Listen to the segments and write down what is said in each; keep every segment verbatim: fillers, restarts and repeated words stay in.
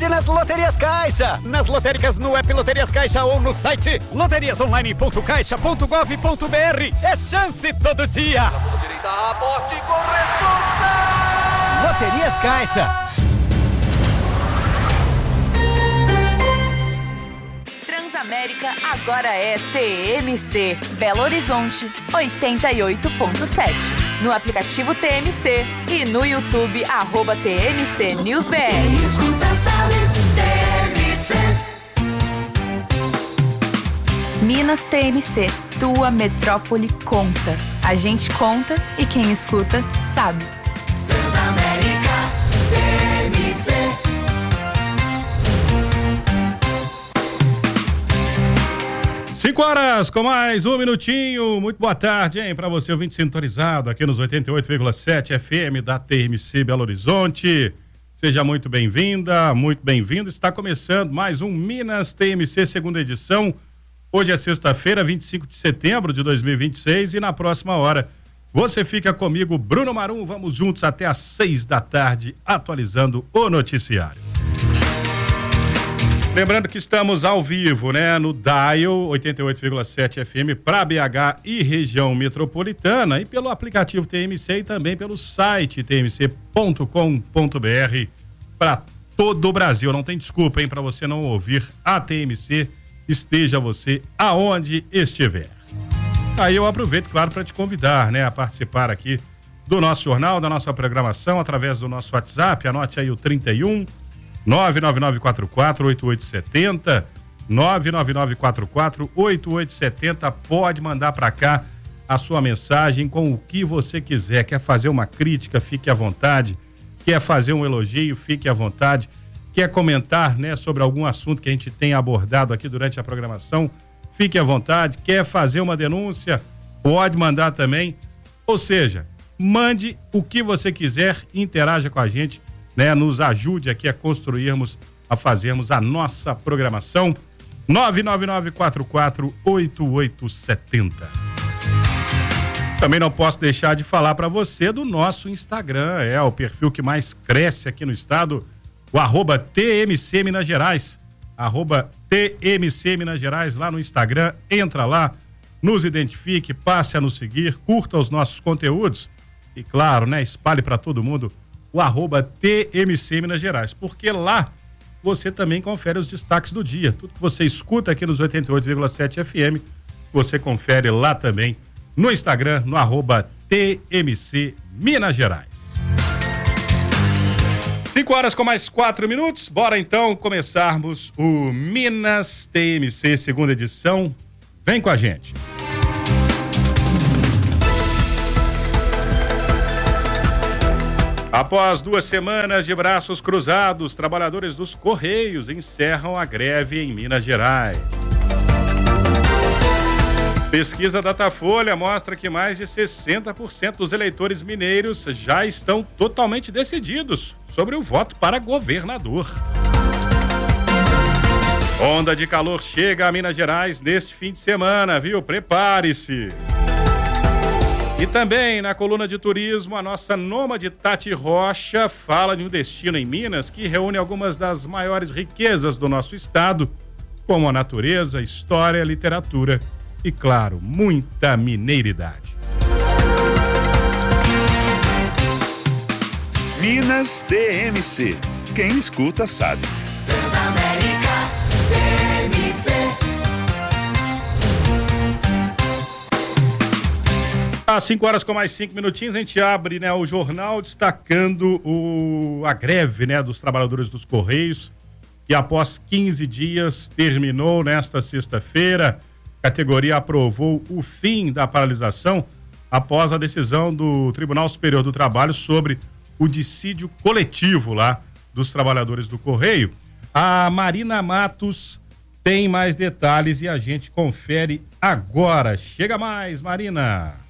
sorte nas Loterias Caixa. Nas lotéricas, no app Loterias Caixa ou no site loterias online ponto caixa ponto gov ponto br. É chance todo dia. Direita, aposte com responsa. Loterias Caixa. Transamérica agora é T M C, Belo Horizonte, oitenta e oito ponto sete. No aplicativo T M C e no YouTube, arroba T M C News B R. Quem escuta sabe, T M C. Minas T M C, tua metrópole conta. A gente conta e quem escuta sabe. Transamérica, T M C. Cinco horas com mais um minutinho. Muito boa tarde, hein? Para você, ouvinte sintonizado aqui nos oitenta e oito vírgula sete F M da T M C Belo Horizonte. Seja muito bem-vinda, muito bem-vindo. Está começando mais um Minas T M C, segunda edição. Hoje é sexta-feira, vinte e cinco de setembro de dois mil e vinte e seis, e na próxima hora você fica comigo, Bruno Marum. Vamos juntos até às seis da tarde, atualizando o noticiário. Lembrando que estamos ao vivo, né, no Dial oitenta e oito vírgula sete F M para B H e região metropolitana, e pelo aplicativo T M C e também pelo site t m c ponto com ponto b r para todo o Brasil. Não tem desculpa, hein, para você não ouvir a T M C, esteja você aonde estiver. Aí eu aproveito, claro, para te convidar, né, a participar aqui do nosso jornal, da nossa programação, através do nosso WhatsApp. Anote aí o trinta e um, nove nove nove quatro quatro, oito oito sete zero, nove nove nove quatro quatro, oito oito sete zero. Pode mandar para cá a sua mensagem com o que você quiser. Quer fazer uma crítica, fique à vontade. Quer fazer um elogio, fique à vontade. Quer comentar, né, sobre algum assunto que a gente tenha abordado aqui durante a programação, fique à vontade. Quer fazer uma denúncia, pode mandar também. Ou seja, mande o que você quiser, interaja com a gente, né, nos ajude aqui a construirmos, a fazermos a nossa programação. Nove nove nove quatro quatro, oito oito sete zero. Também não posso deixar de falar para você do nosso Instagram, é o perfil que mais cresce aqui no estado, o arroba T M C Minas Gerais, arroba T M C Minas Gerais lá no Instagram. Entra lá, nos identifique, passe a nos seguir, curta os nossos conteúdos e, claro, né, espalhe para todo mundo o arroba T M C Minas Gerais, porque lá você também confere os destaques do dia. Tudo que você escuta aqui nos oitenta e oito vírgula sete F M, você confere lá também no Instagram, no arroba T M C Minas Gerais. Cinco horas com mais quatro minutos, bora então começarmos o Minas T M C segunda edição. Vem com a gente. Após duas semanas de braços cruzados, trabalhadores dos Correios encerram a greve em Minas Gerais. Pesquisa Datafolha mostra que mais de sessenta por cento dos eleitores mineiros já estão totalmente decididos sobre o voto para governador. Onda de calor chega a Minas Gerais neste fim de semana, viu? Prepare-se! E também na coluna de turismo, a nossa nômade Tati Rocha fala de um destino em Minas que reúne algumas das maiores riquezas do nosso estado, como a natureza, história, literatura e, claro, muita mineiridade. Minas T M C. Quem escuta sabe. Transamérica, T M C. Às cinco horas com mais cinco minutinhos, a gente abre, né, o jornal destacando o, a greve, né, dos trabalhadores dos Correios, que após quinze dias terminou nesta sexta-feira. A categoria aprovou o fim da paralisação após a decisão do Tribunal Superior do Trabalho sobre o dissídio coletivo lá dos trabalhadores do Correio. A Marina Matos tem mais detalhes e a gente confere agora. Chega mais, Marina!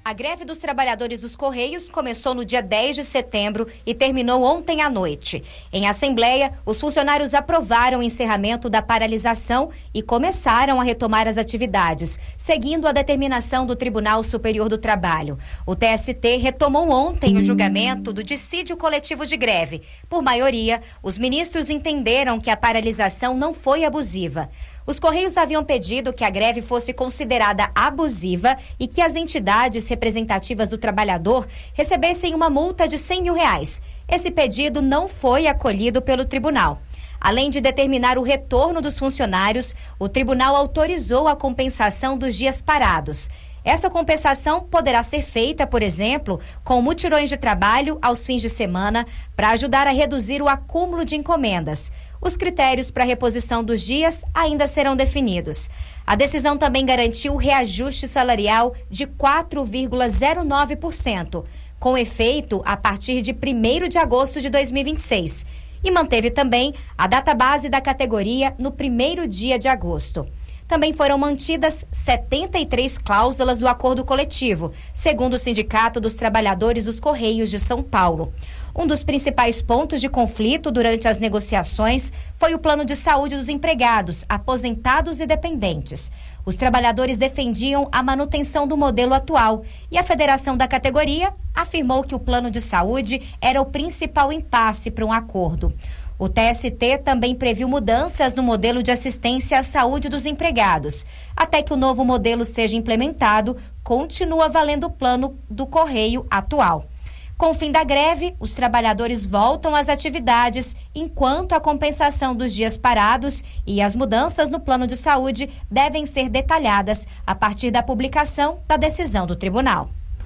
A greve dos trabalhadores dos Correios começou no dia dez de setembro e terminou ontem à noite. Em assembleia, os funcionários aprovaram o encerramento da paralisação e começaram a retomar as atividades, seguindo a determinação do Tribunal Superior do Trabalho. O T S T retomou ontem o julgamento do dissídio coletivo de greve. Por maioria, os ministros entenderam que a paralisação não foi abusiva. Os Correios haviam pedido que a greve fosse considerada abusiva e que as entidades representativas do trabalhador recebessem uma multa de cem mil reais. Esse pedido não foi acolhido pelo tribunal. Além de determinar o retorno dos funcionários, o tribunal autorizou a compensação dos dias parados. Essa compensação poderá ser feita, por exemplo, com mutirões de trabalho aos fins de semana para ajudar a reduzir o acúmulo de encomendas. Os critérios para a reposição dos dias ainda serão definidos. A decisão também garantiu reajuste salarial de quatro vírgula zero nove por cento, com efeito a partir de primeiro de agosto de dois mil e vinte e seis, e manteve também a data base da categoria no primeiro dia de agosto. Também foram mantidas setenta e três cláusulas do acordo coletivo, segundo o Sindicato dos Trabalhadores dos Correios de São Paulo. Um dos principais pontos de conflito durante as negociações foi o plano de saúde dos empregados, aposentados e dependentes. Os trabalhadores defendiam a manutenção do modelo atual e a federação da categoria afirmou que o plano de saúde era o principal impasse para um acordo. O T S T também previu mudanças no modelo de assistência à saúde dos empregados. Até que o novo modelo seja implementado, continua valendo o plano do Correio atual. Com o fim da greve, os trabalhadores voltam às atividades, enquanto a compensação dos dias parados e as mudanças no plano de saúde devem ser detalhadas a partir da publicação da decisão do tribunal.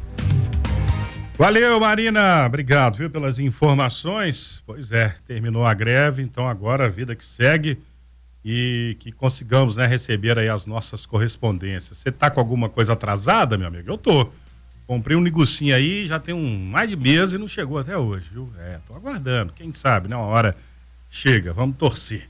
Valeu, Marina. Obrigado, viu, pelas informações. Pois é, terminou a greve, então agora a vida que segue e que consigamos, né, receber aí as nossas correspondências. Você tá com alguma coisa atrasada, meu amigo? Eu tô. Comprei um negocinho aí, já tem um mais de mês e não chegou até hoje, viu? É, tô aguardando. Quem sabe, né, uma hora chega. Vamos torcer.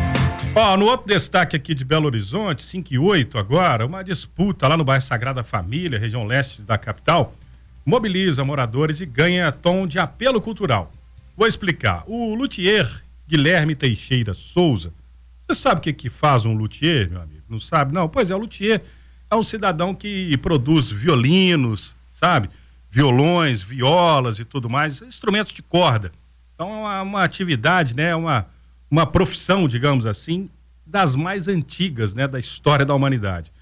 Ó, no outro destaque aqui de Belo Horizonte, cinco e oito agora, uma disputa lá no bairro Sagrada Família, região leste da capital, mobiliza moradores e ganha tom de apelo cultural. Vou explicar. O luthier Guilherme Teixeira Souza, você sabe o que que faz um luthier, meu amigo? Não sabe? Não? Pois é, o luthier é um cidadão que produz violinos, sabe? Violões, violas e tudo mais, instrumentos de corda. Então é uma, uma atividade, né? Uma, uma profissão, digamos assim, das mais antigas, né? Da história da humanidade.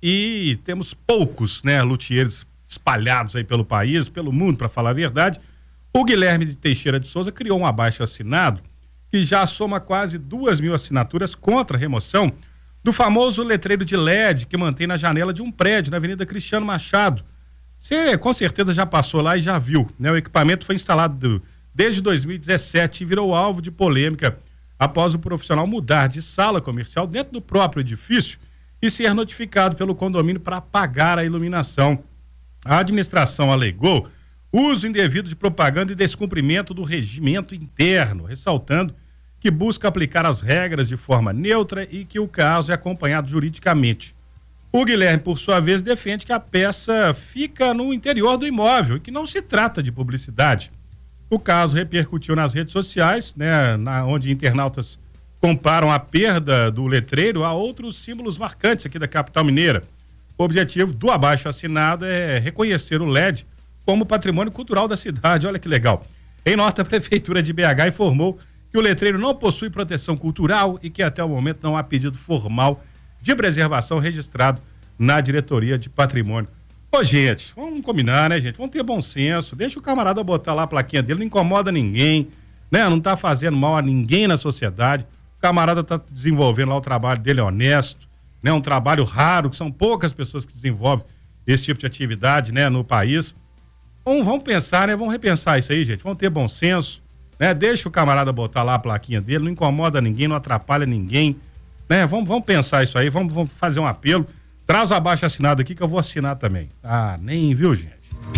E temos poucos, né? Luthiers espalhados aí pelo país, pelo mundo, para falar a verdade. O Guilherme de Teixeira de Souza criou um abaixo-assinado que já soma quase duas mil assinaturas contra a remoção do famoso letreiro de L E D que mantém na janela de um prédio na Avenida Cristiano Machado. Você com certeza já passou lá e já viu, né? O equipamento foi instalado do, desde dois mil e dezessete e virou alvo de polêmica após o profissional mudar de sala comercial dentro do próprio edifício e ser notificado pelo condomínio para apagar a iluminação. A administração alegou uso indevido de propaganda e descumprimento do regimento interno, ressaltando que busca aplicar as regras de forma neutra e que o caso é acompanhado juridicamente. O Guilherme, por sua vez, defende que a peça fica no interior do imóvel e que não se trata de publicidade. O caso repercutiu nas redes sociais, né, na, onde internautas comparam a perda do letreiro a outros símbolos marcantes aqui da capital mineira. O objetivo do abaixo-assinado é reconhecer o L E D como patrimônio cultural da cidade. Olha que legal. Em nota, a Prefeitura de B H informou que o letreiro não possui proteção cultural e que até o momento não há pedido formal de preservação registrado na Diretoria de Patrimônio. Ô, gente, vamos combinar, né, gente? Vamos ter bom senso. Deixa o camarada botar lá a plaquinha dele, não incomoda ninguém, né? Não tá fazendo mal a ninguém na sociedade. O camarada tá desenvolvendo lá o trabalho dele honesto, né? Um trabalho raro, que são poucas pessoas que desenvolvem esse tipo de atividade, né, no país. Vamos, vamos pensar, né? Vamos repensar isso aí, gente. Vamos ter bom senso, né? Deixa o camarada botar lá a plaquinha dele, não incomoda ninguém, não atrapalha ninguém, né? Vamos, vamos pensar isso aí, vamos, vamos fazer um apelo. Traz o abaixo assinado aqui que eu vou assinar também. Ah, nem, viu, gente?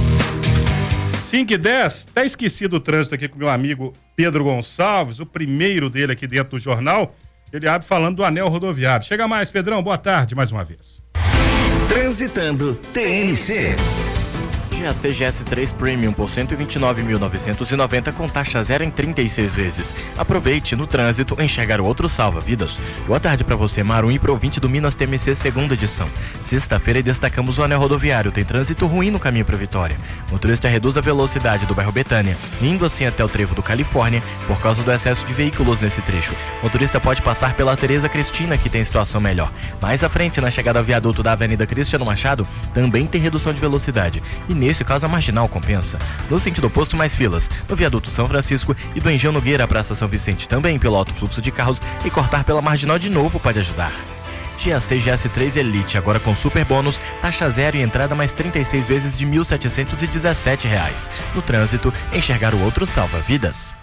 cinco e dez, até esqueci do trânsito aqui com meu amigo Pedro Gonçalves, o primeiro dele aqui dentro do jornal. Ele abre falando do anel rodoviário. Chega mais, Pedrão, boa tarde mais uma vez. Transitando T N C. G A C G S três Premium por cento e vinte e nove mil novecentos e noventa com taxa zero em trinta e seis vezes. Aproveite no trânsito, enxergar o outro salva vidas. Boa tarde para você, Marum e pro ouvinte do Minas T M C segunda edição. Sexta-feira e destacamos o anel rodoviário, tem trânsito ruim no caminho para Vitória. Motorista reduz a velocidade do bairro Betânia, indo assim até o trevo do Califórnia, por causa do excesso de veículos nesse trecho. Motorista pode passar pela Tereza Cristina, que tem situação melhor. Mais à frente, na chegada ao viaduto da Avenida Cristiano Machado, também tem redução de velocidade. E nesse caso a marginal compensa. No sentido oposto, mais filas. No viaduto São Francisco e do Engenho Nogueira à Praça São Vicente também pelo alto fluxo de carros, e cortar pela marginal de novo pode ajudar. G A C G S três Elite, agora com super bônus, taxa zero e entrada mais trinta e seis vezes de mil setecentos e dezessete reais. No trânsito, enxergar o outro salva vidas.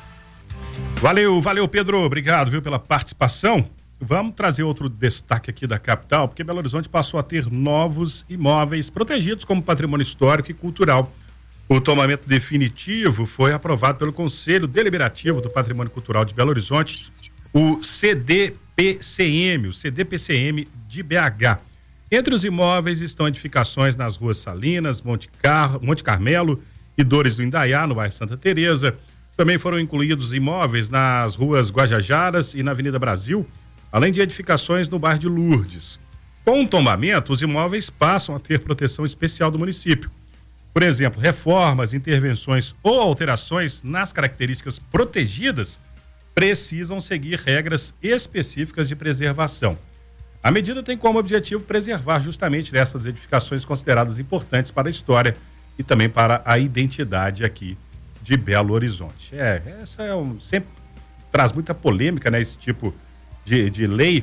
Valeu, valeu Pedro, obrigado, viu, pela participação. Vamos trazer outro destaque aqui da capital, porque Belo Horizonte passou a ter novos imóveis protegidos como patrimônio histórico e cultural. O tomamento definitivo foi aprovado pelo Conselho Deliberativo do Patrimônio Cultural de Belo Horizonte, o C D P C M, o C D P C M de B H. Entre os imóveis estão edificações nas ruas Salinas, Monte, Car... Monte Carmelo e Dores do Indaiá, no bairro Santa Teresa. Também foram incluídos imóveis nas ruas Guajajaras e na Avenida Brasil, além de edificações no bairro de Lourdes. Com o tombamento, os imóveis passam a ter proteção especial do município. Por exemplo, reformas, intervenções ou alterações nas características protegidas precisam seguir regras específicas de preservação. A medida tem como objetivo preservar justamente essas edificações consideradas importantes para a história e também para a identidade aqui de Belo Horizonte. É, essa é um, sempre traz muita polêmica, né, esse tipo De, de lei,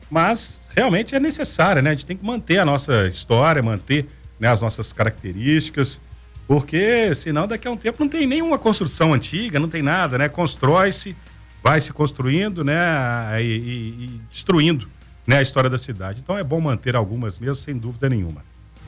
mas realmente é necessária, né? A gente tem que manter a nossa história, manter, né, as nossas características, porque senão daqui a um tempo não tem nenhuma construção antiga, não tem nada, né? Constrói-se, vai se construindo, né? E, e, e destruindo, né, a história da cidade. Então é bom manter algumas mesmo, sem dúvida nenhuma.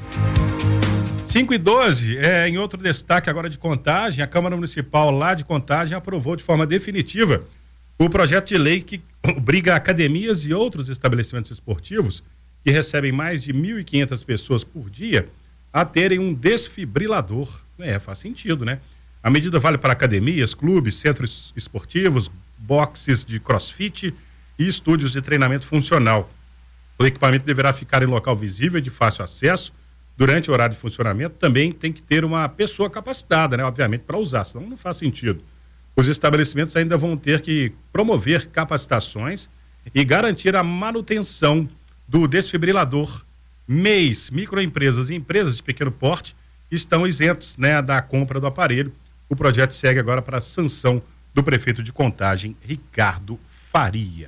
cinco e doze, é, em outro destaque agora de Contagem, a Câmara Municipal lá de Contagem aprovou de forma definitiva o projeto de lei que obriga academias e outros estabelecimentos esportivos que recebem mais de mil e quinhentas pessoas por dia a terem um desfibrilador. É, faz sentido, né? A medida vale para academias, clubes, centros esportivos, boxes de crossfit e estúdios de treinamento funcional. O equipamento deverá ficar em local visível e de fácil acesso durante o horário de funcionamento. Também tem que ter uma pessoa capacitada, né? Obviamente, para usar, senão não faz sentido. Os estabelecimentos ainda vão ter que promover capacitações e garantir a manutenção do desfibrilador. M E Is, microempresas e empresas de pequeno porte estão isentos, né, da compra do aparelho. O projeto segue agora para a sanção do prefeito de Contagem, Ricardo Faria.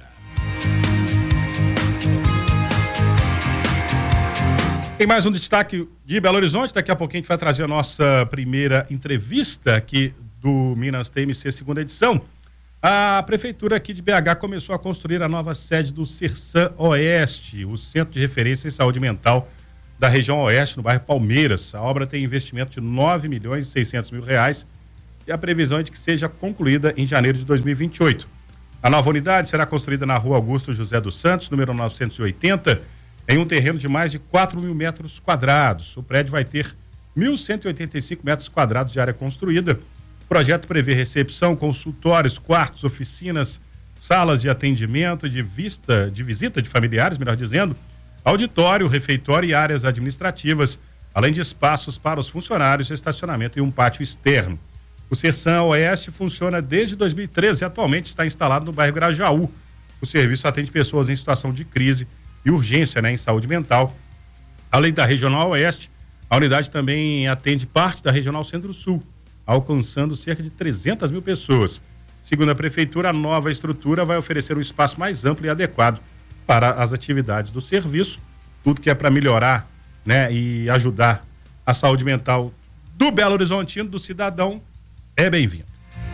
Tem mais um destaque de Belo Horizonte. Daqui a pouquinho a gente vai trazer a nossa primeira entrevista aqui do Minas T M C segunda edição. A prefeitura aqui de B H começou a construir a nova sede do Sersan Oeste, o Centro de Referência em Saúde Mental da região Oeste, no bairro Palmeiras. A obra tem investimento de nove milhões e seiscentos mil reais e a previsão é de que seja concluída em janeiro de dois mil e vinte e oito. A nova unidade será construída na rua Augusto José dos Santos, número novecentos e oitenta, em um terreno de mais de quatro mil metros quadrados. O prédio vai ter mil cento e oitenta e cinco metros quadrados de área construída. O projeto prevê recepção, consultórios, quartos, oficinas, salas de atendimento, de vista, de visita de familiares, melhor dizendo, auditório, refeitório e áreas administrativas, além de espaços para os funcionários, estacionamento e um pátio externo. O Sersan Oeste funciona desde dois mil e treze e atualmente está instalado no bairro Grajaú. O serviço atende pessoas em situação de crise e urgência, né, em saúde mental. Além da Regional Oeste, a unidade também atende parte da Regional Centro-Sul, alcançando cerca de trezentas mil pessoas. Segundo a prefeitura, a nova estrutura vai oferecer um espaço mais amplo e adequado para as atividades do serviço, tudo que é para melhorar, né, e ajudar a saúde mental do Belo Horizontino, do cidadão, é bem-vindo.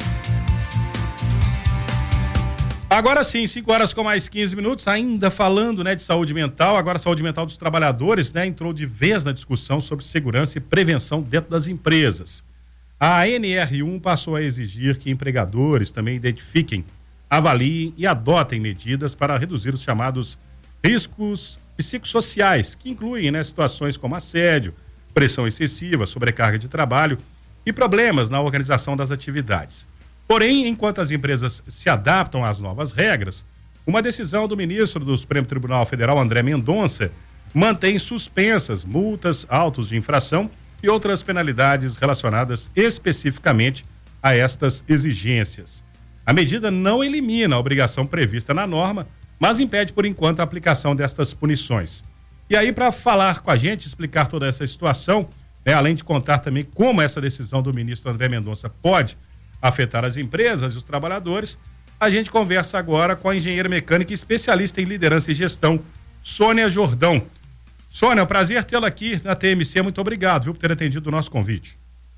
Agora sim, cinco horas com mais quinze minutos, ainda falando, né, de saúde mental. Agora a saúde mental dos trabalhadores, né, entrou de vez na discussão sobre segurança e prevenção dentro das empresas. A N R um passou a exigir que empregadores também identifiquem, avaliem e adotem medidas para reduzir os chamados riscos psicossociais, que incluem, né, situações como assédio, pressão excessiva, sobrecarga de trabalho e problemas na organização das atividades. Porém, enquanto as empresas se adaptam às novas regras, uma decisão do ministro do Supremo Tribunal Federal, André Mendonça, mantém suspensas multas, autos de infração e outras penalidades relacionadas especificamente a estas exigências. A medida não elimina a obrigação prevista na norma, mas impede por enquanto a aplicação destas punições. E aí, para falar com a gente, explicar toda essa situação, né, além de contar também como essa decisão do ministro André Mendonça pode afetar as empresas e os trabalhadores, a gente conversa agora com a engenheira mecânica e especialista em liderança e gestão, Sônia Jordão. Sônia, é um prazer tê-la aqui na T M C. Muito obrigado, viu, por ter atendido o nosso convite.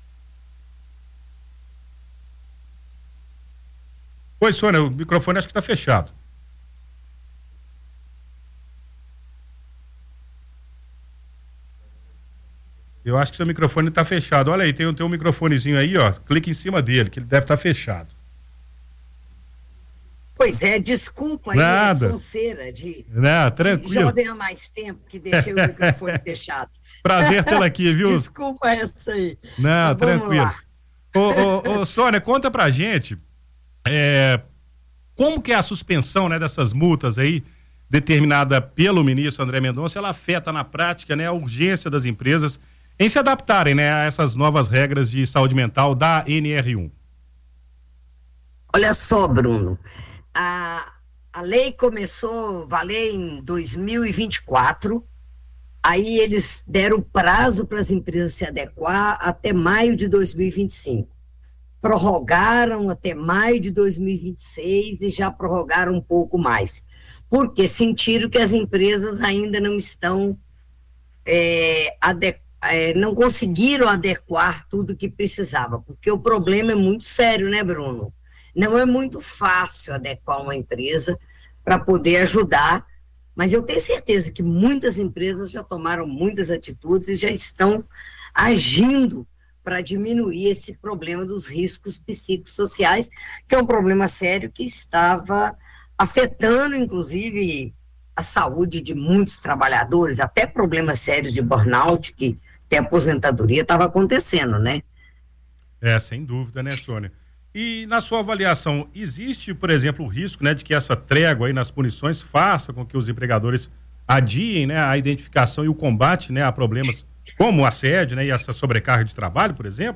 Oi, Sônia, o microfone acho que está fechado. Eu acho que seu microfone está fechado. Olha aí, tem, tem um microfonezinho aí, ó. Clique em cima dele, que ele deve estar tá fechado. Pois é, desculpa aí a sonceira de, Não, tranquilo. de jovem há mais tempo que deixei o microfone fechado. Prazer tê-la aqui, viu? Desculpa essa aí. Não, Mas tranquilo. Ô, ô, ô, Sônia, conta pra gente é, como que é a suspensão, né, dessas multas aí, determinada pelo ministro André Mendonça, ela afeta na prática, né, a urgência das empresas em se adaptarem, né, a essas novas regras de saúde mental da N R um. Olha só, Bruno, a, a lei começou a valer em dois mil e vinte e quatro, aí eles deram prazo para as empresas se adequar até maio de dois mil e vinte e cinco. Prorrogaram até maio de dois mil e vinte e seis e já prorrogaram um pouco mais, porque sentiram que as empresas ainda não estão é, adequadas. É, não conseguiram adequar tudo que precisava, porque o problema é muito sério, né, Bruno? Não é muito fácil adequar uma empresa para poder ajudar, mas eu tenho certeza que muitas empresas já tomaram muitas atitudes e já estão agindo para diminuir esse problema dos riscos psicossociais, que é um problema sério que estava afetando, inclusive, a saúde de muitos trabalhadores, até problemas sérios de burnout, que a aposentadoria estava acontecendo, né? É, sem dúvida, né, Sônia? E na sua avaliação, existe, por exemplo, o risco, né, de que essa trégua aí nas punições faça com que os empregadores adiem, né, a identificação e o combate, né, a problemas como o assédio, né, e essa sobrecarga de trabalho, por exemplo?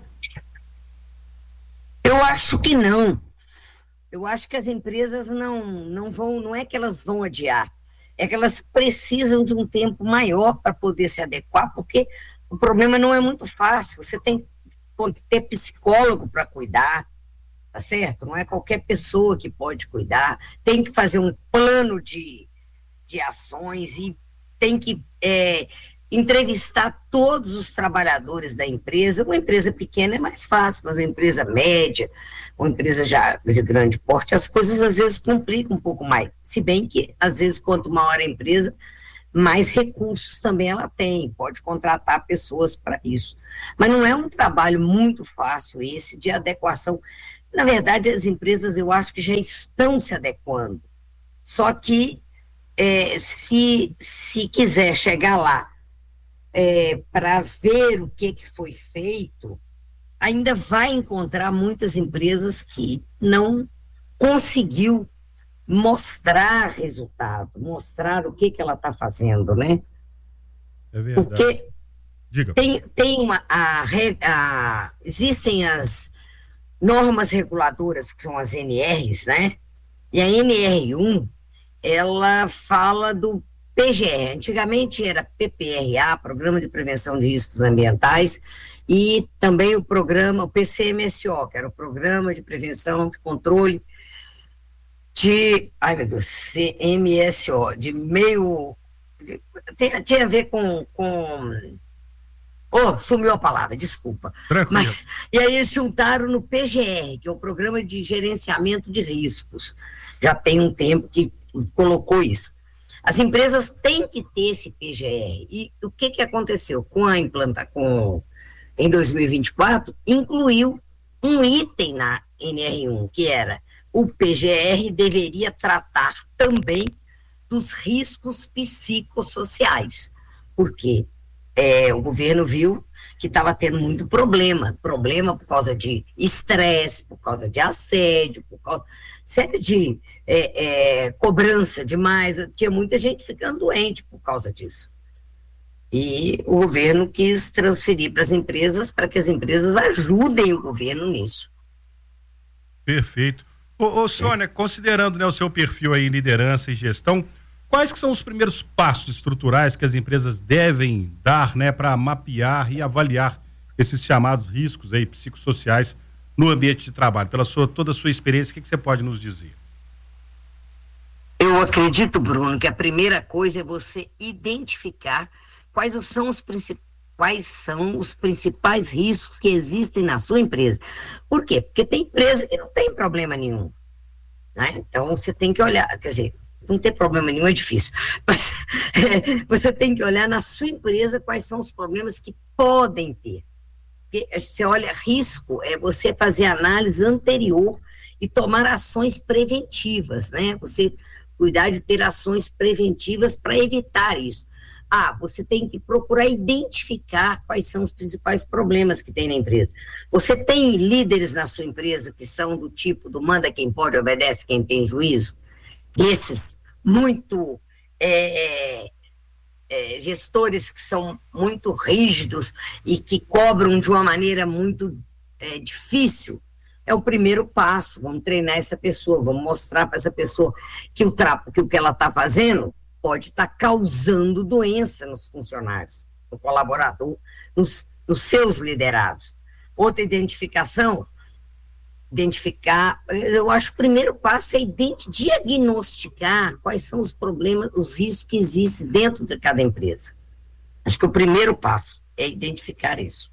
Eu acho que não. Eu acho que as empresas não, não vão, não é que elas vão adiar, é que elas precisam de um tempo maior para poder se adequar, porque o problema não é muito fácil, você tem que ter psicólogo para cuidar, tá certo? Não é qualquer pessoa que pode cuidar, tem que fazer um plano de, de ações e tem que é, entrevistar todos os trabalhadores da empresa. Uma empresa pequena é mais fácil, mas uma empresa média, uma empresa já de grande porte, as coisas às vezes complicam um pouco mais, se bem que às vezes quanto maior a empresa, mais recursos também ela tem, pode contratar pessoas para isso. Mas não é um trabalho muito fácil esse de adequação. Na verdade, as empresas eu acho que já estão se adequando. Só que é, se, se quiser chegar lá é, para ver o que, que foi feito, ainda vai encontrar muitas empresas que não conseguiu mostrar resultado, mostrar o que que ela está fazendo, né? É verdade. Porque Diga. tem, tem uma, a, a, existem as normas reguladoras, que são as N Rs, né? E a N R um, ela fala do P G R, antigamente era P P R A, Programa de Prevenção de Riscos Ambientais, e também o programa, o P C M S O, que era o Programa de Prevenção de Controle de, ai meu Deus, C M S O, de meio, de, tem, tinha a ver com, com, oh, sumiu a palavra, desculpa. Tranquilo. Mas, e aí eles juntaram no P G R, que é o Programa de Gerenciamento de Riscos, já tem um tempo que colocou isso. As empresas têm que ter esse P G R, e o que que aconteceu com a implanta, com, em dois mil e vinte e quatro, incluiu um item na N R um, que era o P G R deveria tratar também dos riscos psicossociais, porque é, o governo viu que estava tendo muito problema, problema por causa de estresse, por causa de assédio, por causa série de é, é, cobrança demais, tinha muita gente ficando doente por causa disso. E o governo quis transferir para as empresas, para que as empresas ajudem o governo nisso. Perfeito. Ô, ô Sônia, considerando, né, o seu perfil aí em liderança e gestão, quais que são os primeiros passos estruturais que as empresas devem dar, né, para mapear e avaliar esses chamados riscos aí psicossociais no ambiente de trabalho? Pela sua, toda a sua experiência, o que, que você pode nos dizer? Eu acredito, Bruno, que a primeira coisa é você identificar quais são os principais quais são os principais riscos que existem na sua empresa. Por quê? Porque tem empresa que não tem problema nenhum, né? Então você tem que olhar, quer dizer, não ter problema nenhum é difícil, mas é, você tem que olhar na sua empresa quais são os problemas que podem ter. Porque você olha risco, é você fazer análise anterior e tomar ações preventivas, né? Você cuidar de ter ações preventivas para evitar isso. Ah, você tem que procurar identificar quais são os principais problemas que tem na empresa. Você tem líderes na sua empresa que são do tipo do manda quem pode, obedece quem tem juízo? Esses muito é, é, gestores que são muito rígidos e que cobram de uma maneira muito é, difícil, é o primeiro passo. Vamos treinar essa pessoa, vamos mostrar para essa pessoa que o, trapo, que o que ela está fazendo pode estar causando doença nos funcionários, no colaborador, nos, nos seus liderados. Outra identificação, identificar, eu acho que o primeiro passo é diagnosticar quais são os problemas, os riscos que existem dentro de cada empresa. Acho que o primeiro passo é identificar isso.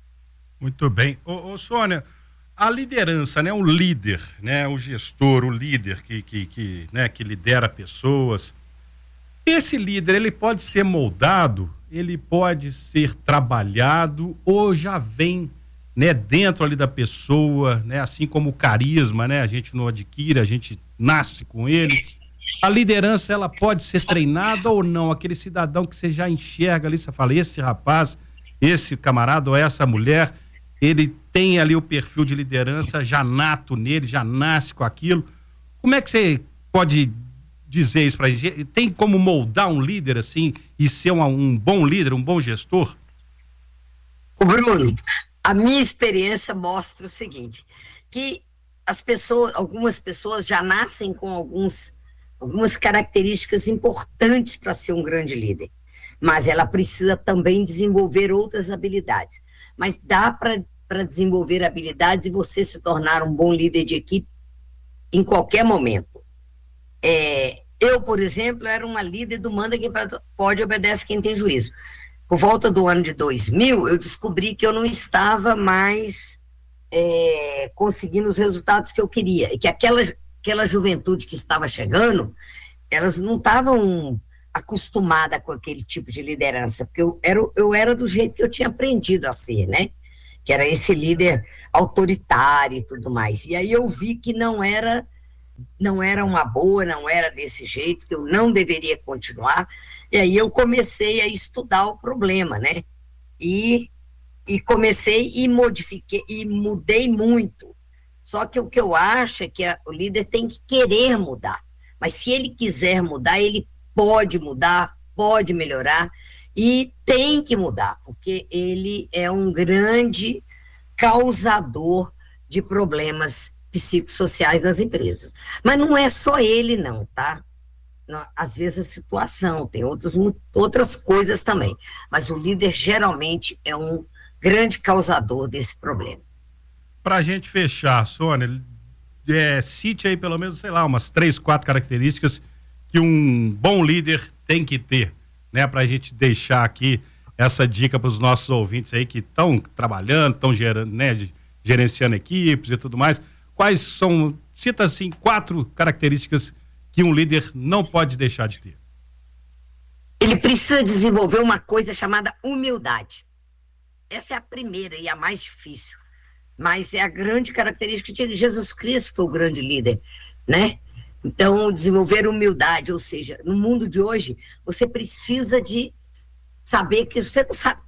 Muito bem. Ô, ô Sônia, a liderança, né, o líder, né, o gestor, o líder que, que, que, né, que lidera pessoas, esse líder, ele pode ser moldado, ele pode ser trabalhado ou já vem, né, dentro ali da pessoa, né, assim como o carisma, né, a gente não adquire, a gente nasce com ele. A liderança, ela pode ser treinada ou não? Aquele cidadão que você já enxerga ali, você fala, esse rapaz, esse camarada ou essa mulher, ele tem ali o perfil de liderança já nato nele, já nasce com aquilo. Como é que você pode dizer isso pra gente? Tem como moldar um líder assim e ser um, um bom líder, um bom gestor? O Bruno, a minha experiência mostra o seguinte, que as pessoas, algumas pessoas já nascem com alguns, algumas características importantes para ser um grande líder, mas ela precisa também desenvolver outras habilidades. Mas dá para desenvolver habilidades e você se tornar um bom líder de equipe em qualquer momento. É, eu, por exemplo, era uma líder do manda quem pode, obedece quem tem juízo. Por volta do ano de dois mil, eu descobri que eu não estava mais é, conseguindo os resultados que eu queria, e que aquela, aquela juventude que estava chegando, elas não estavam acostumadas com aquele tipo de liderança, porque eu era, eu era do jeito que eu tinha aprendido a ser, né? Que era esse líder autoritário e tudo mais. E aí eu vi que não era... não era uma boa, não era desse jeito, que eu não deveria continuar, e aí eu comecei a estudar o problema, né, e, e comecei e modifiquei, e mudei muito, só que o que eu acho é que a, o líder tem que querer mudar, mas se ele quiser mudar, ele pode mudar, pode melhorar, e tem que mudar, porque ele é um grande causador de problemas psicossociais nas empresas. Mas não é só ele não, tá? Não, às vezes a situação, tem outros, outras coisas também, mas o líder geralmente é um grande causador desse problema. Pra gente fechar, Sônia, é, cite aí pelo menos, sei lá, umas três, quatro características que um bom líder tem que ter, né? Pra gente deixar aqui essa dica para os nossos ouvintes aí que estão trabalhando, estão gerando, né, gerenciando equipes e tudo mais. Quais são, cita assim, quatro características que um líder não pode deixar de ter? Ele precisa desenvolver uma coisa chamada humildade. Essa é a primeira e a mais difícil, mas é a grande característica de Jesus Cristo, foi o grande líder, né? Então, desenvolver humildade, ou seja, no mundo de hoje, você precisa de saber que você não sabe tudo.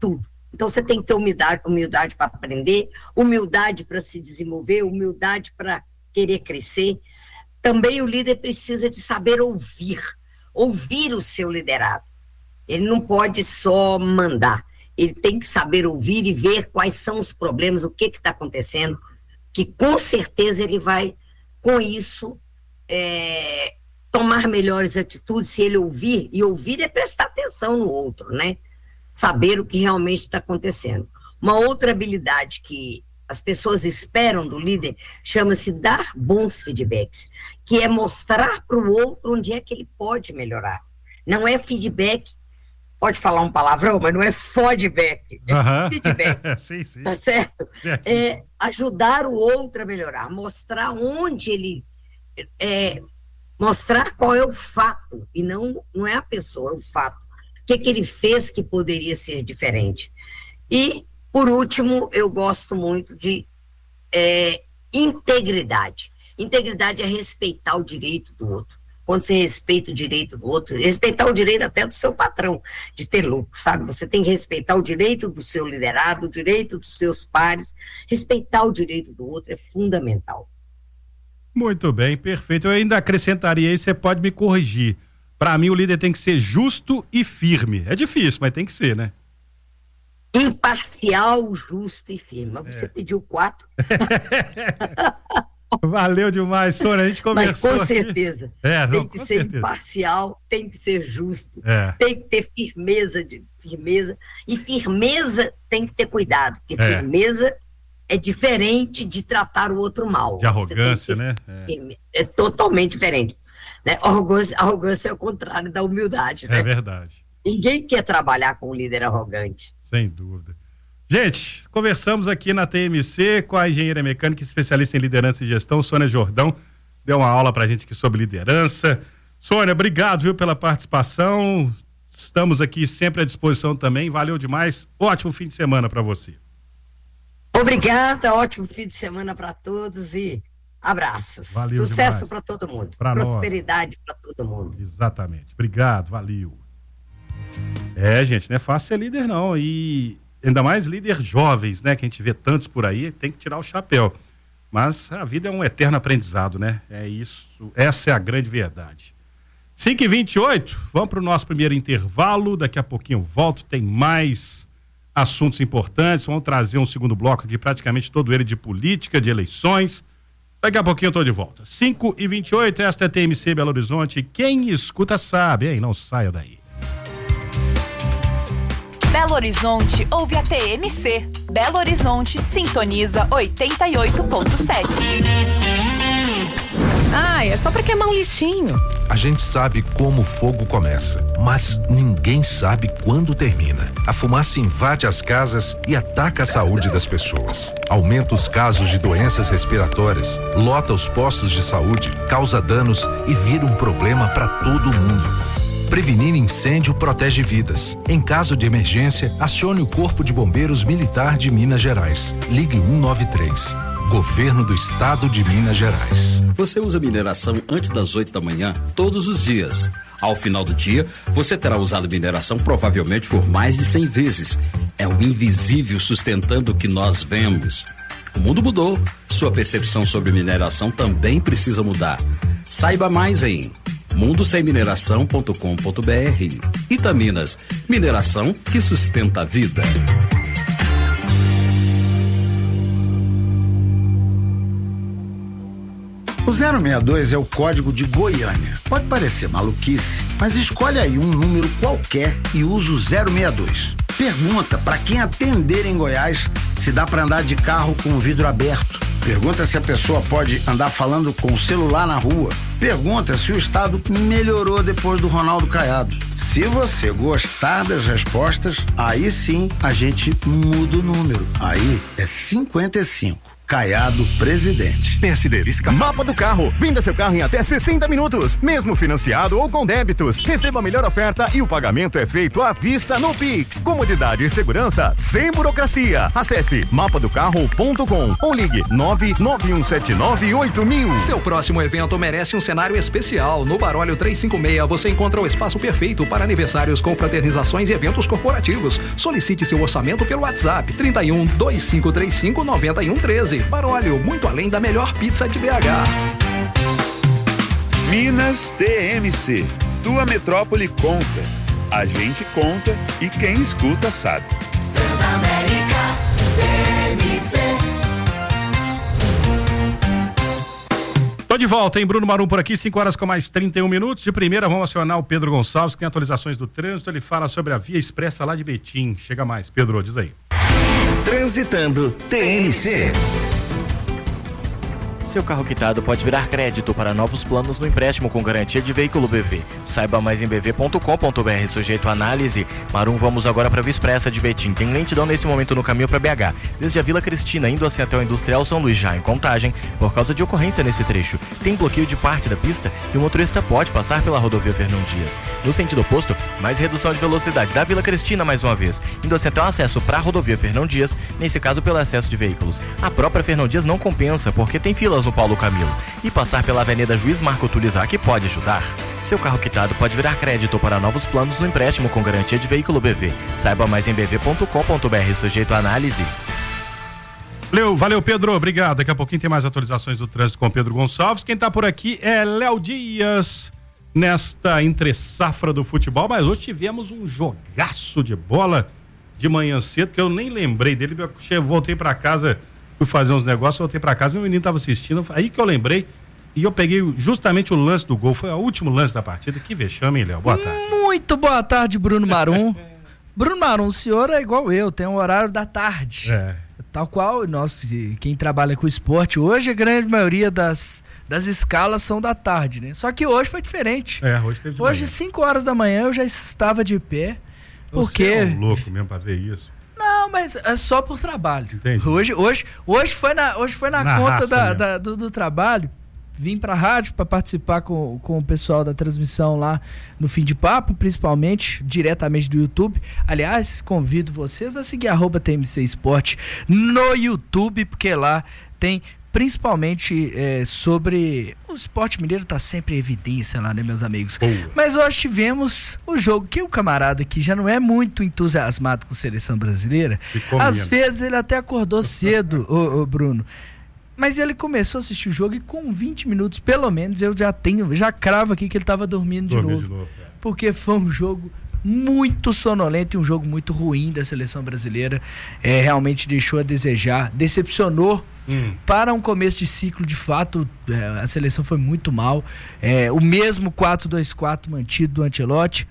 Então você tem que ter humildade, humildade para aprender, humildade para se desenvolver, humildade para querer crescer. Também o líder precisa de saber ouvir, ouvir o seu liderado. Ele não pode só mandar, ele tem que saber ouvir e ver quais são os problemas, o que está acontecendo, que com certeza ele vai, com isso, é, tomar melhores atitudes se ele ouvir, e ouvir é prestar atenção no outro, né? Saber o que realmente está acontecendo. Uma outra habilidade que as pessoas esperam do líder chama-se dar bons feedbacks, que é mostrar para o outro onde é que ele pode melhorar. Não é feedback, pode falar um palavrão, mas não é feedback, é Uhum. feedback, sim, sim. tá certo? É ajudar o outro a melhorar, mostrar onde ele... É, mostrar qual é o fato, e não, não é a pessoa, é o fato. O que, que ele fez que poderia ser diferente. E, por último, eu gosto muito de é, integridade. Integridade é respeitar o direito do outro. Quando você respeita o direito do outro, respeitar o direito até do seu patrão de ter lucro, sabe? Você tem que respeitar o direito do seu liderado, o direito dos seus pares. Respeitar o direito do outro é fundamental. Muito bem, perfeito. Eu ainda acrescentaria aí, você pode me corrigir. Para mim, o líder tem que ser justo e firme. É difícil, mas tem que ser, né? Imparcial, justo e firme. Mas você é. pediu quatro. Valeu demais, Sônia. A gente conversou. Mas com certeza. É, não, tem que com ser certeza. imparcial, tem que ser justo, É. tem que ter firmeza, de, firmeza. E firmeza tem que ter cuidado, porque É. firmeza é diferente de tratar o outro mal. De arrogância, Você tem né? que ter- É. é totalmente diferente. Né? Arrogância, arrogância é o contrário da humildade. Né? É verdade. Ninguém quer trabalhar com um líder arrogante. Sem dúvida. Gente, conversamos aqui na T M C com a engenheira mecânica especialista em liderança e gestão, Sônia Jordão. Deu uma aula pra gente aqui sobre liderança. Sônia, obrigado, viu, pela participação. Estamos aqui sempre à disposição também. Valeu demais. Ótimo fim de semana para você. Obrigada, ótimo fim de semana para todos e abraços. Valeu Sucesso demais. para todo mundo. Pra nós. Prosperidade para todo mundo. Exatamente. Obrigado, valeu. É, gente, não é fácil ser líder, não. E ainda mais líder jovens, né? Que a gente vê tantos por aí, tem que tirar o chapéu. Mas a vida é um eterno aprendizado, né? É isso, essa é a grande verdade. cinco e vinte e oito, vamos para o nosso primeiro intervalo. Daqui a pouquinho eu volto, tem mais assuntos importantes. Vamos trazer um segundo bloco aqui, praticamente todo ele de política, de eleições. Daqui a pouquinho eu tô de volta. cinco e vinte e oito, esta é T M C Belo Horizonte. Quem escuta sabe, hein? Não saia daí. Belo Horizonte ouve a T M C. Belo Horizonte sintoniza oitenta e oito ponto sete. Ah, é só pra queimar um lixinho. A gente sabe como o fogo começa, mas ninguém sabe quando termina. A fumaça invade as casas e ataca a saúde das pessoas. Aumenta os casos de doenças respiratórias, lota os postos de saúde, causa danos e vira um problema para todo mundo. Prevenir incêndio protege vidas. Em caso de emergência, acione o Corpo de Bombeiros Militar de Minas Gerais. Ligue um nove três. Governo do Estado de Minas Gerais. Você usa mineração antes das oito da manhã, todos os dias. Ao final do dia, você terá usado mineração provavelmente por mais de cem vezes. É o invisível sustentando o que nós vemos. O mundo mudou. Sua percepção sobre mineração também precisa mudar. Saiba mais em mundo sem mineração ponto com ponto b r. Itaminas, mineração que sustenta a vida. O zero seis dois é o código de Goiânia. Pode parecer maluquice, mas escolhe aí um número qualquer e usa o zero seis dois. Pergunta para quem atender em Goiás se dá para andar de carro com o vidro aberto. Pergunta se a pessoa pode andar falando com o celular na rua. Pergunta se o estado melhorou depois do Ronaldo Caiado. Se você gostar das respostas, aí sim a gente muda o número. Aí é cinquenta e cinco. Caiado, presidente. P S D, licitação. Mapa do carro. Venda seu carro em até sessenta minutos, mesmo financiado ou com débitos. Receba a melhor oferta e o pagamento é feito à vista no Pix. Comodidade e segurança sem burocracia. Acesse mapa do carro ponto com ou ligue nove nove um sete nove oito mil. Seu próximo evento merece um cenário especial. No Baróleo trezentos e cinquenta e seis você encontra o espaço perfeito para aniversários, confraternizações e eventos corporativos. Solicite seu orçamento pelo WhatsApp trinta e um, dois cinco três cinco, nove um um três. Baróleo, muito além da melhor pizza de B H. Minas T M C. Tua metrópole conta. A gente conta e quem escuta sabe. Transamérica T M C. Tô de volta, hein? Bruno Marum por aqui, cinco horas com mais trinta e um minutos. De primeira, vamos acionar o Pedro Gonçalves, que tem atualizações do trânsito. Ele fala sobre a Via Expressa lá de Betim. Chega mais, Pedro, diz aí. Transitando T M C. Seu carro quitado pode virar crédito para novos planos no empréstimo com garantia de veículo B V. Saiba mais em b v ponto com ponto b r, sujeito a análise. Marum, vamos agora para a Via Expressa de Betim. Tem lentidão nesse momento no caminho para B H, desde a Vila Cristina, indo assim até o Industrial São Luís, já em Contagem, por causa de ocorrência nesse trecho. Tem bloqueio de parte da pista e o motorista pode passar pela rodovia Fernão Dias. No sentido oposto, mais redução de velocidade da Vila Cristina mais uma vez, indo assim até o acesso para a rodovia Fernão Dias, nesse caso pelo excesso de veículos. A própria Fernão Dias não compensa, porque tem filas no Paulo Camilo. E passar pela Avenida Juiz Marco Tulizak pode ajudar. Seu carro quitado pode virar crédito para novos planos no empréstimo com garantia de veículo B V. Saiba mais em b v ponto com ponto b r, sujeito a análise. Valeu, valeu, Pedro, obrigado. Daqui a pouquinho tem mais atualizações do trânsito com Pedro Gonçalves. Quem tá por aqui é Léo Dias, nesta entre-safra do futebol, mas hoje tivemos um jogaço de bola de manhã cedo, que eu nem lembrei dele. Eu voltei pra casa, fui fazer uns negócios, voltei pra casa, meu menino tava assistindo, aí que eu lembrei, e eu peguei justamente o lance do gol, foi o último lance da partida. Que vexame, hein, Léo? Boa tarde. Muito boa tarde, Bruno Marum. Bruno Marum, o senhor é igual eu, tem um horário da tarde. É. Tal qual nós, quem trabalha com esporte, hoje a grande maioria das, das escalas são da tarde, né? Só que hoje foi diferente. É, hoje teve de Hoje, manhã. cinco horas da manhã, eu já estava de pé, porque... Você é um louco mesmo pra ver isso. Não, mas é só por trabalho. Entendi. Hoje, hoje, hoje foi na, hoje foi na, Na conta da, raça, da, do, do trabalho. Vim pra rádio para participar com, com o pessoal da transmissão lá no Fim de Papo, principalmente, diretamente do YouTube. Aliás, convido vocês a seguir arroba T M C Esporte no YouTube, porque lá tem principalmente é, sobre... O esporte mineiro tá sempre em evidência lá, né, meus amigos? Boa. Mas hoje tivemos o jogo que o camarada que já não é muito entusiasmado com a seleção brasileira, às vezes ele até acordou cedo, ô, ô Bruno, mas ele começou a assistir o jogo e com vinte minutos, pelo menos, eu já tenho, já cravo aqui que ele estava dormindo de Dormi novo. de novo é. Porque foi um jogo muito sonolento e um jogo muito ruim da seleção brasileira. É, realmente deixou a desejar, decepcionou. Hum. Para um começo de ciclo, de fato, é, a seleção foi muito mal. É, o mesmo quatro dois quatro mantido do Ancelotti.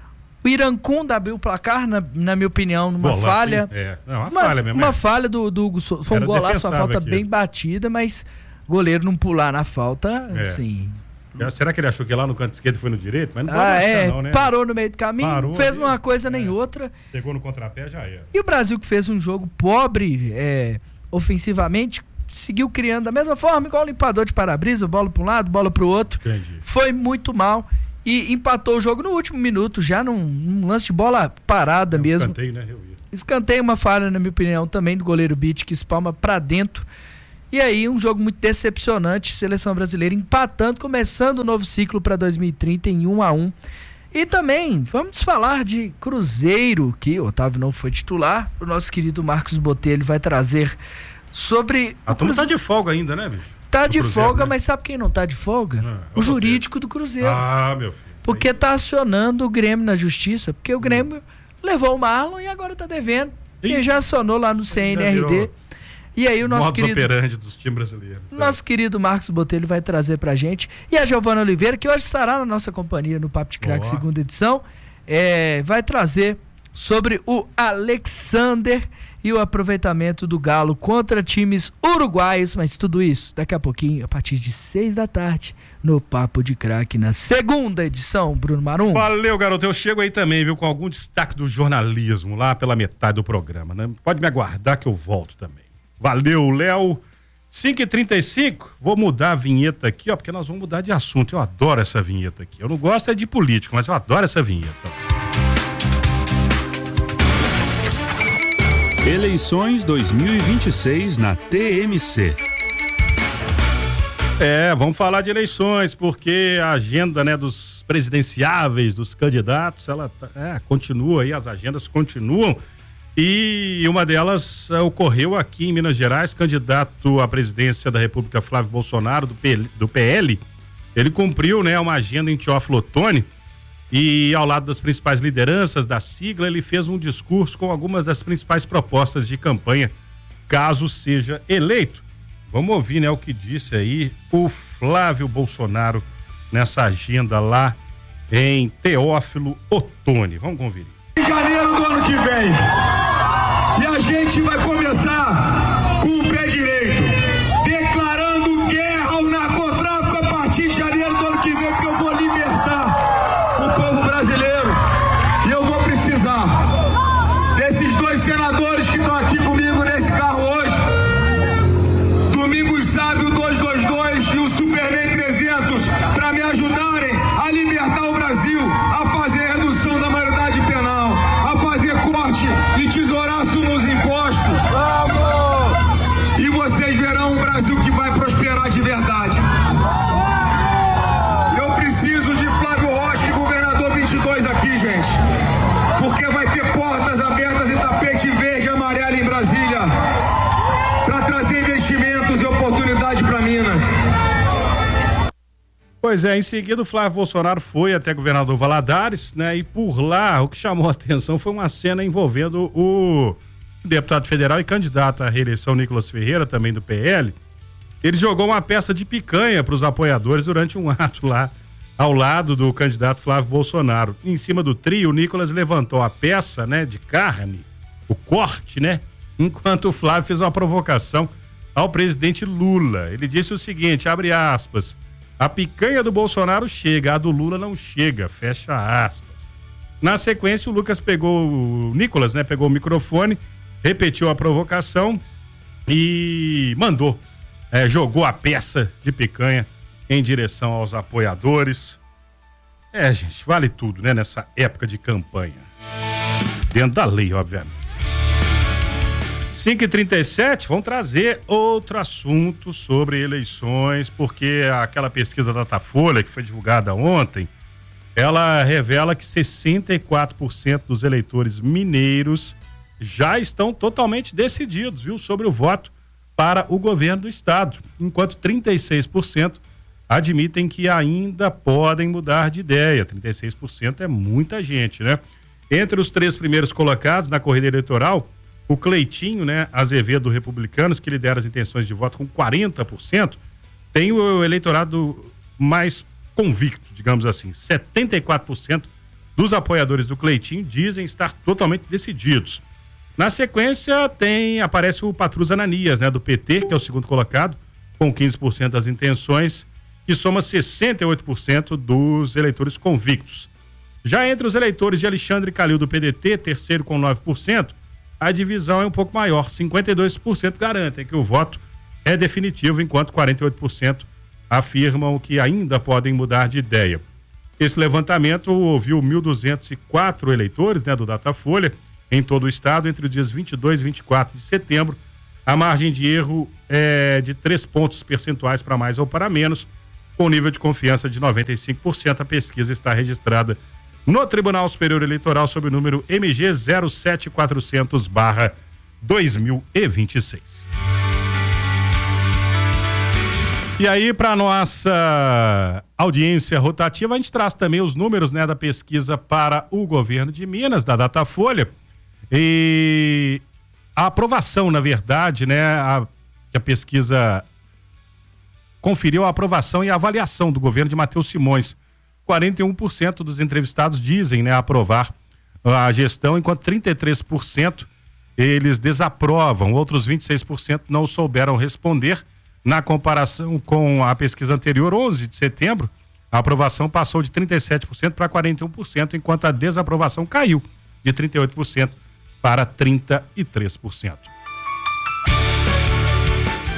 O Irancunda abriu o placar, na, na minha opinião, numa Golaço, falha. É. Não, uma, uma falha mesmo. Uma é. falha do, do Hugo Souza. Foi um Era golaço, uma falta aqui. bem batida, mas goleiro não pular na falta, É. assim. Será que ele achou que lá no canto esquerdo foi no direito? Mas não Ah, pode achar, é, não, né? parou no meio do caminho, Parou fez ali. uma coisa nem outra. Chegou no contrapé, já era. E o Brasil, que fez um jogo pobre é, ofensivamente, seguiu criando da mesma forma, igual o limpador de para-brisa, bola para um lado, bola para o outro. Entendi. Foi muito mal e empatou o jogo no último minuto, já num, num lance de bola parada É um mesmo. escanteio, né? Eu vi. Escanteio, uma falha, na minha opinião, também do goleiro Beach, que espalma para dentro. E aí, um jogo muito decepcionante, seleção brasileira empatando, começando o novo ciclo para dois mil e trinta em um a um. E também, vamos falar de Cruzeiro, que o Otávio não foi titular, o nosso querido Marcos Botelho vai trazer sobre... A turma tá de folga ainda, né, bicho? Tá Do de Cruzeiro, folga, né? mas sabe quem não tá de folga? Ah, o jurídico do Cruzeiro. Ah, meu filho. Porque tá acionando o Grêmio na justiça, porque o Grêmio levou o Marlon e agora tá devendo. E já acionou lá no C N R D. virou E aí o nosso modus querido... operandi dos times brasileiros. Nosso querido Marcos Botelho vai trazer pra gente. E a Giovana Oliveira, que hoje estará na nossa companhia no Papo de Craque, Boa. segunda edição, é, vai trazer sobre o Alexander e o aproveitamento do Galo contra times uruguaios. Mas tudo isso daqui a pouquinho, a partir de seis da tarde, no Papo de Craque, na segunda edição, Bruno Marum. Valeu, garoto. Eu chego aí também, viu, com algum destaque do jornalismo lá pela metade do programa, né? Pode me aguardar que eu volto também. Valeu, Léo. cinco e trinta e cinco, vou mudar a vinheta aqui, ó, porque nós vamos mudar de assunto. Eu adoro essa vinheta aqui. Eu não gosto é de político, mas eu adoro essa vinheta. Eleições dois mil e vinte e seis na T M C. É, vamos falar de eleições, porque a agenda, né, dos presidenciáveis, dos candidatos, ela é, continua aí, as agendas continuam. E uma delas uh, ocorreu aqui em Minas Gerais, candidato à presidência da República Flávio Bolsonaro, do, P L, do P L. Ele cumpriu, né, uma agenda em Teófilo Otoni e ao lado das principais lideranças da sigla, ele fez um discurso com algumas das principais propostas de campanha, caso seja eleito. Vamos ouvir, né, o que disse aí o Flávio Bolsonaro nessa agenda lá em Teófilo Otoni. Vamos conferir. Em janeiro do ano que vem. E a gente vai começar com o pé direito, declarando guerra ao narcotráfico a partir de janeiro do ano que vem, porque eu vou libertar o povo brasileiro. E eu vou precisar desses dois senadores que estão aqui comigo nesse carro hoje. Domingos Sábio duzentos e vinte e dois e o Superman trezentos, para me ajudarem a libertar o Brasil, a fazer a redução da maioridade penal, a fazer corte e tesouraço nos impostos. Vamos! E vocês verão um Brasil que vai prosperar de verdade. Eu preciso de Flávio Rocha e governador vinte e dois aqui, gente, porque vai ter portas abertas e tapete verde e amarelo em Brasília para trazer investimentos e oportunidade para Minas. Pois é, em seguida o Flávio Bolsonaro foi até governador Valadares, né? E por lá o que chamou a atenção foi uma cena envolvendo o deputado federal e candidato à reeleição Nicolas Ferreira, também do P L. Ele jogou uma peça de picanha para os apoiadores durante um ato lá ao lado do candidato Flávio Bolsonaro. Em cima do trio, o Nicolas levantou a peça, né, de carne, o corte, né? Enquanto o Flávio fez uma provocação ao presidente Lula. Ele disse o seguinte, abre aspas: a picanha do Bolsonaro chega, a do Lula não chega, fecha aspas. Na sequência, o Lucas pegou, o Nicolas, né, pegou o microfone, repetiu a provocação e mandou, é, jogou a peça de picanha em direção aos apoiadores. É, gente, vale tudo, né, nessa época de campanha. Dentro da lei, obviamente. cinco e trinta e sete, vamos trazer outro assunto sobre eleições, porque aquela pesquisa da Datafolha que foi divulgada ontem, ela revela que sessenta e quatro por cento dos eleitores mineiros já estão totalmente decididos, viu, sobre o voto para o governo do estado, enquanto trinta e seis por cento admitem que ainda podem mudar de ideia. trinta e seis por cento é muita gente, né? Entre os três primeiros colocados na corrida eleitoral, o Cleitinho, né, Azevedo, Republicanos, que lidera as intenções de voto com quarenta por cento, tem o eleitorado mais convicto, digamos assim. setenta e quatro por cento dos apoiadores do Cleitinho dizem estar totalmente decididos. Na sequência, tem, aparece o Patrus Ananias, né, do P T, que é o segundo colocado, com quinze por cento das intenções, que soma sessenta e oito por cento dos eleitores convictos. Já entre os eleitores de Alexandre Calil, do P D T, terceiro com nove por cento, a divisão é um pouco maior. cinquenta e dois por cento garantem que o voto é definitivo, enquanto quarenta e oito por cento afirmam que ainda podem mudar de ideia. Esse levantamento ouviu mil duzentos e quatro eleitores, né, do Datafolha, em todo o estado, entre os dias vinte e dois e vinte e quatro de setembro. A margem de erro é de três pontos percentuais para mais ou para menos, com nível de confiança de noventa e cinco por cento. A pesquisa está registrada no Tribunal Superior Eleitoral sob o número M G zero sete quatrocentos barra dois mil e vinte e seis. E aí, para nossa audiência rotativa, a gente traz também os números, né, da pesquisa para o governo de Minas, da Datafolha. E a aprovação, na verdade, né, a, que a pesquisa conferiu a aprovação e a avaliação do governo de Matheus Simões. quarenta e um por cento dos entrevistados dizem, né, aprovar a gestão, enquanto trinta e três por cento eles desaprovam. Outros vinte e seis por cento não souberam responder. Na comparação com a pesquisa anterior, onze de setembro, a aprovação passou de trinta e sete por cento para quarenta e um por cento, enquanto a desaprovação caiu de trinta e oito por cento para trinta e três por cento.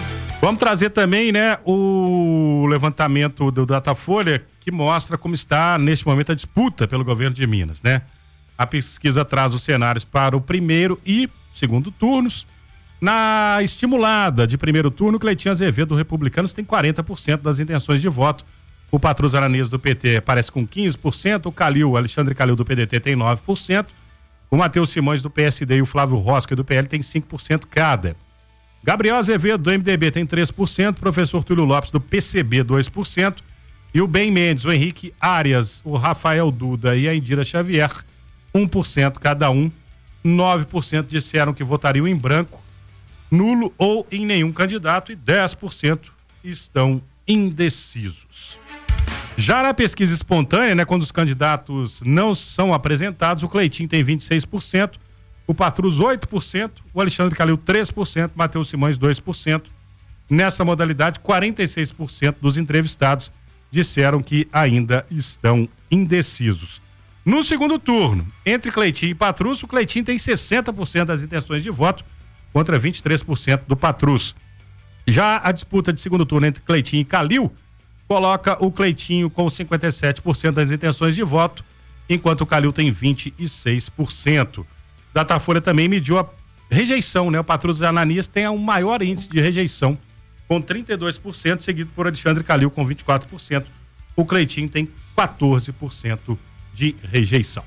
Vamos trazer também, né, o levantamento do Datafolha que mostra como está neste momento a disputa pelo governo de Minas, né? A pesquisa traz os cenários para o primeiro e segundo turnos. Na estimulada de primeiro turno, Cleitinho Azevedo do Republicanos tem quarenta por cento das intenções de voto. O Patrus Aranês do P T aparece com quinze por cento. O Calil, Alexandre Calil do P D T tem nove por cento. O Matheus Simões do P S D e o Flávio Rosca do P L tem cinco por cento cada. Gabriel Azevedo do M D B tem três por cento. Professor Túlio Lopes do P C B dois por cento. E o Ben Mendes, o Henrique Arias, o Rafael Duda e a Indira Xavier um por cento cada um. nove por cento disseram que votariam em branco, nulo ou em nenhum candidato e dez por cento estão indecisos. Já na pesquisa espontânea, né, quando os candidatos não são apresentados, o Cleitinho tem vinte e seis por cento, o Patrus oito por cento, o Alexandre Calil três por cento, Matheus Simões dois por cento. Nessa modalidade, quarenta e seis por cento dos entrevistados disseram que ainda estão indecisos. No segundo turno, entre Cleitinho e Patrus, o Cleitinho tem sessenta por cento das intenções de voto contra vinte e três por cento do Patrus. Já a disputa de segundo turno entre Cleitinho e Calil coloca o Cleitinho com cinquenta e sete por cento das intenções de voto, enquanto o Calil tem vinte e seis por cento. Datafolha também mediu a rejeição, né? O Patrus Ananias tem um maior índice de rejeição, com trinta e dois por cento, seguido por Alexandre Calil com vinte e quatro por cento. O Cleitinho tem quatorze por cento de rejeição.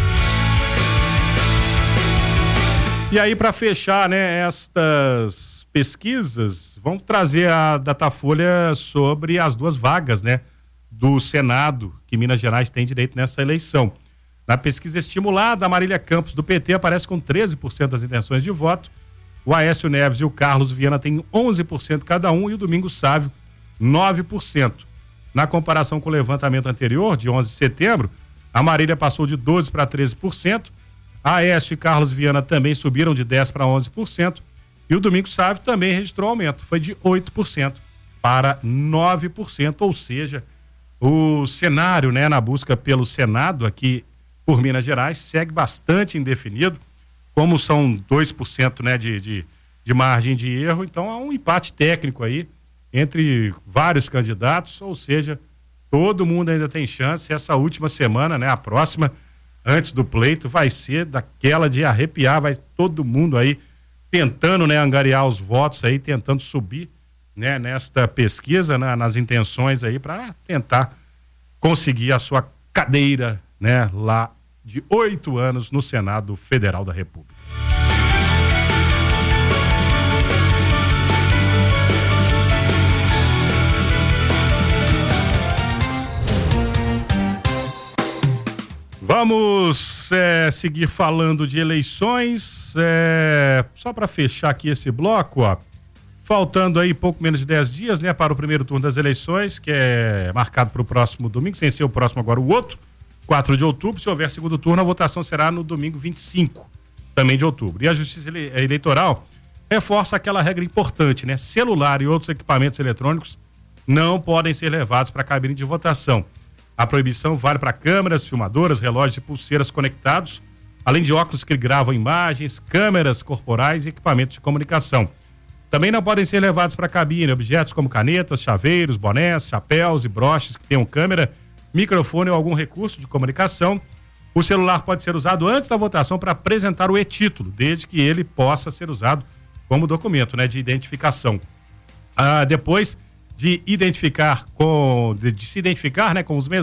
E aí, para fechar, né, estas pesquisas, vamos trazer a Datafolha sobre as duas vagas, né, do Senado que Minas Gerais tem direito nessa eleição. Na pesquisa estimulada, a Marília Campos do P T aparece com treze por cento das intenções de voto. O Aécio Neves e o Carlos Viana têm onze por cento cada um e o Domingos Sávio nove por cento. Na comparação com o levantamento anterior, de onze de setembro, a Marília passou de doze para treze por cento. Aécio e Carlos Viana também subiram de dez para onze por cento. E o Domingos Sávio também registrou aumento, foi de oito por cento para nove por cento. Ou seja, o cenário, né, na busca pelo Senado aqui por Minas Gerais segue bastante indefinido. Como são dois por cento, né, de, de, de margem de erro, então há um empate técnico aí entre vários candidatos, ou seja, todo mundo ainda tem chance. Essa última semana, né, a próxima, antes do pleito, vai ser daquela de arrepiar, vai todo mundo aí tentando, né, angariar os votos aí, tentando subir, né, nesta pesquisa, né, nas intenções aí, para tentar conseguir a sua cadeira, né, lá de oito anos no Senado Federal da República. Vamos é, seguir falando de eleições, é, só para fechar aqui esse bloco, ó, faltando aí pouco menos de dez dias, né, para o primeiro turno das eleições, que é marcado para o próximo domingo, sem ser o próximo agora o outro, quatro de outubro. Se houver segundo turno, a votação será no domingo vinte e cinco, também de outubro. E a Justiça Eleitoral reforça aquela regra importante, né? Celular e outros equipamentos eletrônicos não podem ser levados para a cabine de votação. A proibição vale para câmeras, filmadoras, relógios e pulseiras conectados, além de óculos que gravam imagens, câmeras corporais e equipamentos de comunicação. Também não podem ser levados para a cabine objetos como canetas, chaveiros, bonés, chapéus e broches que tenham câmera, microfone ou algum recurso de comunicação. O celular pode ser usado antes da votação para apresentar o e-título, desde que ele possa ser usado como documento, né, de identificação. Ah, depois de identificar com, de, de se identificar, né, com os mesmos